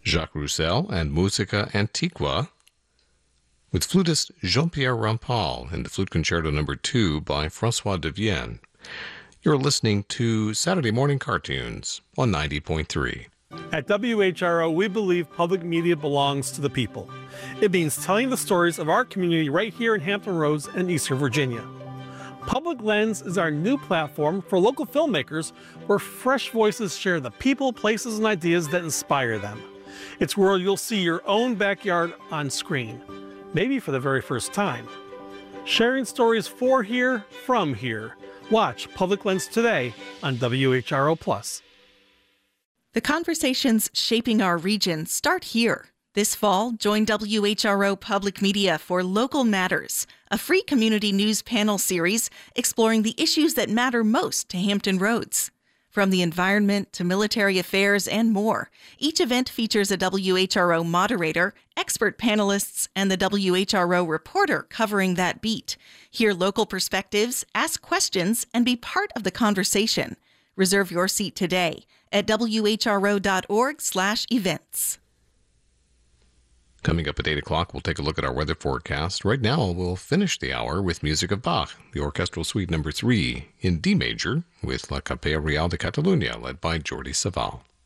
Jacques Roussel and Musica Antiqua, with flutist Jean-Pierre Rampal in the Flute Concerto No. 2 by François de Vienne. You're listening to Saturday Morning Cartoons on 90.3. At WHRO, we believe public media belongs to the people. It means telling the stories of our community right here in Hampton Roads and Eastern Virginia. Public Lens is our new platform for local filmmakers where fresh voices share the people, places, and ideas that inspire them. It's where you'll see your own backyard on screen, maybe for the very first time. Sharing stories for here, from here. Watch Public Lens today on WHRO+. The conversations shaping our region start here. This fall, join WHRO Public Media for Local Matters, a free community news panel series exploring the issues that matter most to Hampton Roads. From the environment to military affairs and more, each event features a WHRO moderator, expert panelists, and the WHRO reporter covering that beat. Hear local perspectives, ask questions, and be part of the conversation. Reserve your seat today at whro.org/events. Coming up at 8 o'clock, we'll take a look at our weather forecast. Right now, we'll finish the hour with music of Bach, the Orchestral Suite No. 3 in D major with La Capella Real de Catalunya, led by Jordi Savall.